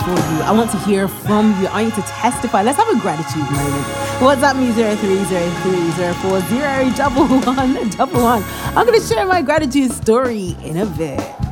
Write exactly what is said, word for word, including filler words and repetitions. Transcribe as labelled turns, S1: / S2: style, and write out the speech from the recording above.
S1: for you. I want to hear from you. I want you to testify. Let's have a gratitude moment. WhatsApp me zero three zero three zero four zero double one double one. I'm going to share my gratitude story in a bit.